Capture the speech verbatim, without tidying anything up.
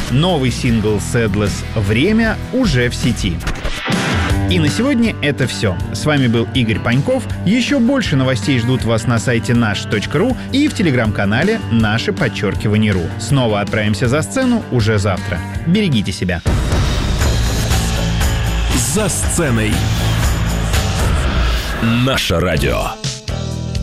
Новый сингл Сэдлес «Время» уже в сети. И на сегодня это все. С вами был Игорь Паньков. Еще больше новостей ждут вас на сайте наш точка ру и в телеграм-канале «Наше подчеркивание ру». Снова отправимся за сцену уже завтра. Берегите себя. За сценой. Наше радио.